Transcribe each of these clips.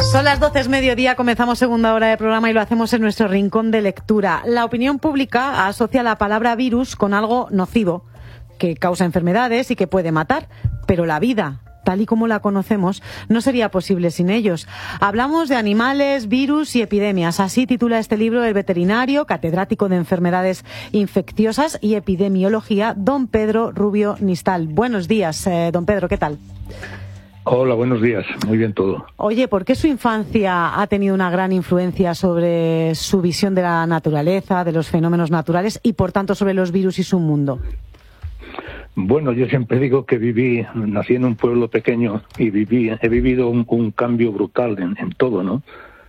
Son las 12, es mediodía, comenzamos segunda hora de programa y lo hacemos en nuestro rincón de lectura. La opinión pública asocia la palabra virus con algo nocivo, que causa enfermedades y que puede matar, pero la vida, tal y como la conocemos, no sería posible sin ellos. Hablamos de animales, virus y epidemias. Así titula este libro el veterinario, catedrático de enfermedades infecciosas y epidemiología, don Pedro Rubio Nistal. Buenos días, don Pedro, ¿qué tal? Hola, buenos días. Muy bien todo. Oye, ¿por qué su infancia ha tenido una gran influencia sobre su visión de la naturaleza, de los fenómenos naturales y, por tanto, sobre los virus y su mundo? Bueno, yo siempre digo que nací en un pueblo pequeño y he vivido un cambio brutal en todo, ¿no?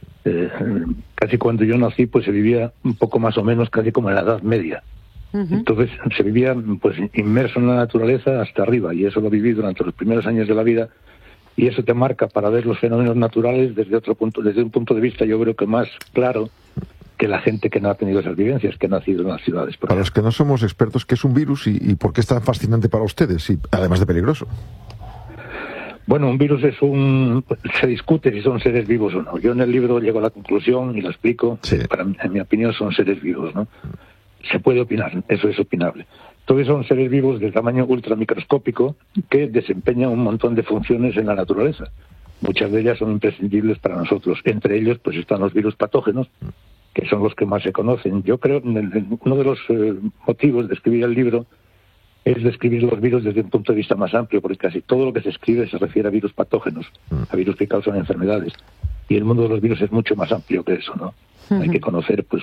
Casi cuando yo nací, pues se vivía un poco más o menos casi como en la Edad Media. Uh-huh. Entonces se vivía pues inmerso en la naturaleza hasta arriba, y eso lo viví durante los primeros años de la vida. Y eso te marca para ver los fenómenos naturales desde un punto de vista, yo creo que más claro que la gente que no ha tenido esas vivencias, que ha nacido en las ciudades. Para los que no somos expertos, ¿qué es un virus y por qué es tan fascinante para ustedes, y además de peligroso? Bueno, un virus se discute si son seres vivos o no. Yo en el libro llego a la conclusión y lo explico. Sí. En mi opinión son seres vivos, ¿no? Se puede opinar, eso es opinable. Entonces son seres vivos de tamaño ultramicroscópico que desempeñan un montón de funciones en la naturaleza. Muchas de ellas son imprescindibles para nosotros. Entre ellos pues están los virus patógenos, que son los que más se conocen. Yo creo que uno de los motivos de escribir el libro es describir los virus desde un punto de vista más amplio, porque casi todo lo que se escribe se refiere a virus patógenos, a virus que causan enfermedades. Y el mundo de los virus es mucho más amplio que eso, ¿no? Uh-huh. Hay que conocer pues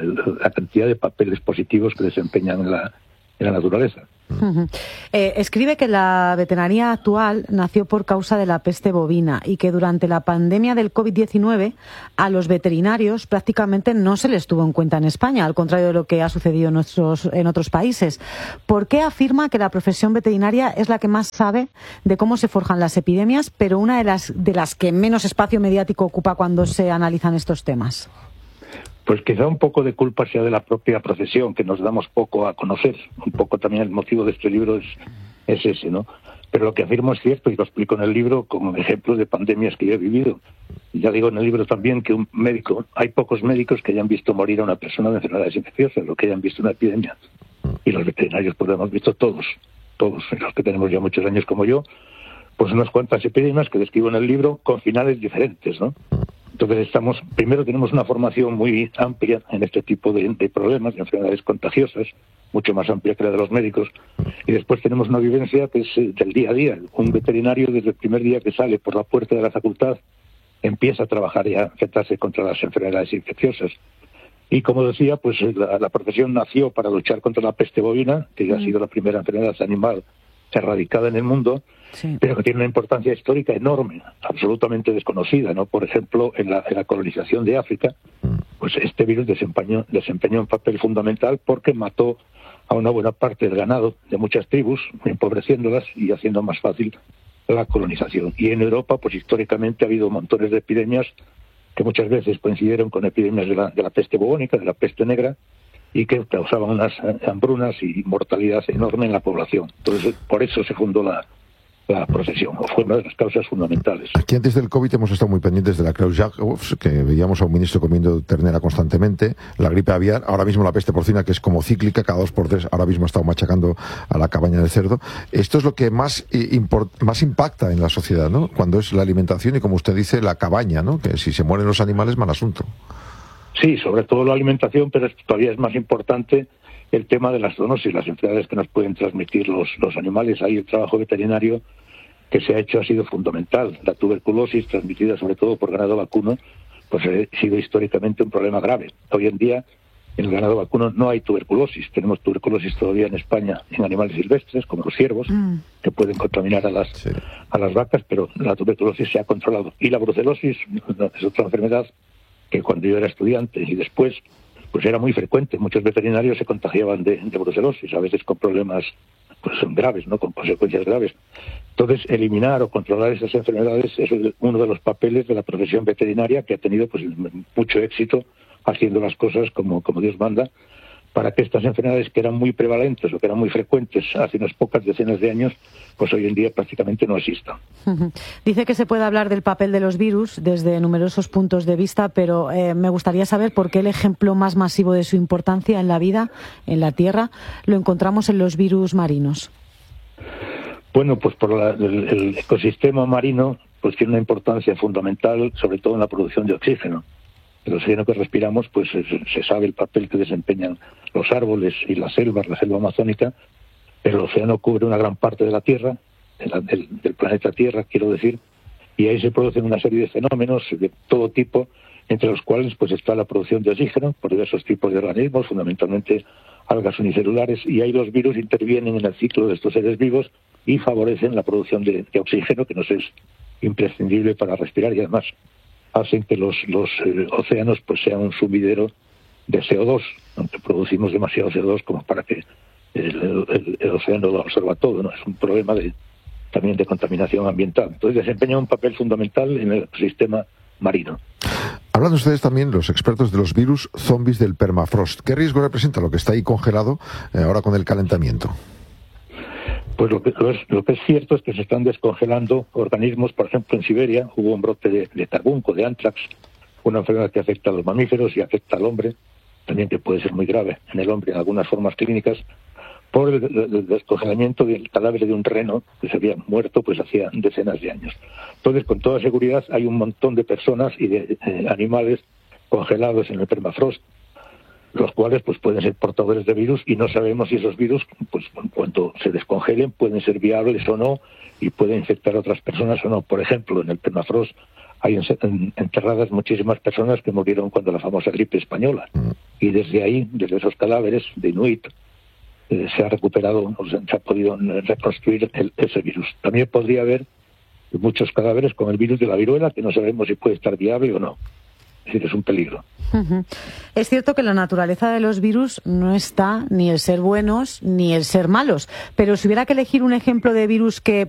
la cantidad de papeles positivos que desempeñan en la naturaleza. Uh-huh. Escribe que la veterinaria actual nació por causa de la peste bovina y que durante la pandemia del COVID-19 a los veterinarios prácticamente no se les tuvo en cuenta en España, al contrario de lo que ha sucedido en otros países. ¿Por qué afirma que la profesión veterinaria es la que más sabe de cómo se forjan las epidemias, pero una de las que menos espacio mediático ocupa cuando se analizan estos temas? Pues quizá un poco de culpa sea de la propia profesión, que nos damos poco a conocer. Un poco también el motivo de este libro es ese, ¿no? Pero lo que afirmo es cierto y lo explico en el libro como ejemplos de pandemias que yo he vivido. Y ya digo en el libro también que hay pocos médicos que hayan visto morir a una persona de enfermedades infecciosas, lo que hayan visto una epidemia. Y los veterinarios pues lo hemos visto todos, los que tenemos ya muchos años como yo, pues unas cuantas epidemias que describo en el libro con finales diferentes, ¿no? Entonces primero tenemos una formación muy amplia en este tipo de problemas, de enfermedades contagiosas, mucho más amplia que la de los médicos, y después tenemos una vivencia que es del día a día. Un veterinario desde el primer día que sale por la puerta de la facultad empieza a trabajar y a enfrentarse contra las enfermedades infecciosas. Y como decía, pues la profesión nació para luchar contra la peste bovina, que ha sido la primera enfermedad animal erradicada en el mundo, sí, pero que tiene una importancia histórica enorme, absolutamente desconocida, ¿no? Por ejemplo, en la colonización de África, pues este virus desempeñó un papel fundamental porque mató a una buena parte del ganado de muchas tribus, empobreciéndolas y haciendo más fácil la colonización. Y en Europa, pues históricamente ha habido montones de epidemias que muchas veces coincidieron con epidemias de la peste bubónica, de la peste negra, y que causaban unas hambrunas y mortalidad enorme en la población. Entonces, por eso se fundó la profesión, o fue una de las causas fundamentales. Aquí antes del COVID hemos estado muy pendientes de la Creutzfeldt-Jakob, que veíamos a un ministro comiendo ternera constantemente, la gripe aviar, ahora mismo la peste porcina, que es como cíclica, cada 2 por 3, ahora mismo ha estado machacando a la cabaña del cerdo. Esto es lo que más impacta en la sociedad, ¿no? Cuando es la alimentación y, como usted dice, la cabaña, ¿no? Que si se mueren los animales, mal asunto. Sí, sobre todo la alimentación, pero todavía es más importante el tema de las zoonosis, las enfermedades que nos pueden transmitir los animales. Ahí el trabajo veterinario que se ha hecho ha sido fundamental. La tuberculosis, transmitida sobre todo por ganado vacuno, pues ha sido históricamente un problema grave. Hoy en día en el ganado vacuno no hay tuberculosis. Tenemos tuberculosis todavía en España en animales silvestres, como los ciervos, que pueden contaminar a las vacas, pero la tuberculosis se ha controlado. Y la brucelosis es otra enfermedad que cuando yo era estudiante y después, pues era muy frecuente. Muchos veterinarios se contagiaban de brucelosis, a veces con problemas pues graves, ¿no? Con consecuencias graves. Entonces, eliminar o controlar esas enfermedades es uno de los papeles de la profesión veterinaria, que ha tenido pues mucho éxito haciendo las cosas como Dios manda, para que estas enfermedades que eran muy prevalentes o que eran muy frecuentes hace unas pocas decenas de años, pues hoy en día prácticamente no existan. Dice que se puede hablar del papel de los virus desde numerosos puntos de vista, pero me gustaría saber por qué el ejemplo más masivo de su importancia en la vida, en la Tierra, lo encontramos en los virus marinos. Bueno, pues por el ecosistema marino pues tiene una importancia fundamental, sobre todo en la producción de oxígeno. El oxígeno que respiramos, pues se sabe el papel que desempeñan los árboles y las selvas, la selva amazónica. El océano cubre una gran parte de la Tierra, del planeta Tierra, quiero decir, y ahí se producen una serie de fenómenos de todo tipo, entre los cuales pues está la producción de oxígeno por diversos tipos de organismos, fundamentalmente algas unicelulares, y ahí los virus intervienen en el ciclo de estos seres vivos y favorecen la producción de oxígeno, que nos es imprescindible para respirar, y además hacen que los océanos pues sean un sumidero de CO2, aunque producimos demasiado CO2 como para que el océano lo absorba todo, ¿no? Es un problema también de contaminación ambiental. Entonces desempeña un papel fundamental en el ecosistema marino. Hablan ustedes también, los expertos, de los virus zombies del permafrost. ¿Qué riesgo representa lo que está ahí congelado ahora con el calentamiento? Pues lo que es cierto es que se están descongelando organismos. Por ejemplo, en Siberia hubo un brote de carbunco, de anthrax, una enfermedad que afecta a los mamíferos y afecta al hombre, también que puede ser muy grave en el hombre en algunas formas clínicas, por el descongelamiento del cadáver de un reno que se había muerto pues hacía decenas de años. Entonces, con toda seguridad, hay un montón de personas y de animales congelados en el permafrost, los cuales pues pueden ser portadores de virus, y no sabemos si esos virus, pues cuando se descongelen, pueden ser viables o no y pueden infectar a otras personas o no. Por ejemplo, en el permafrost hay enterradas muchísimas personas que murieron cuando la famosa gripe española, y desde ahí, desde esos cadáveres de inuit, se ha recuperado, se ha podido reconstruir ese virus. También podría haber muchos cadáveres con el virus de la viruela, que no sabemos si puede estar viable o no. Es decir, es un peligro. Es cierto que en la naturaleza de los virus no está ni el ser buenos ni el ser malos, pero si hubiera que elegir un ejemplo de virus que